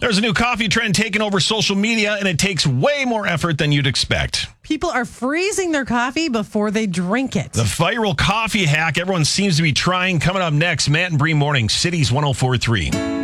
There's a new coffee trend taking over social media, and it takes way more effort than you'd expect. People are freezing their coffee before they drink it. The viral coffee hack everyone seems to be trying. Coming up next, Matt and Bree Morning, Cities 104.3.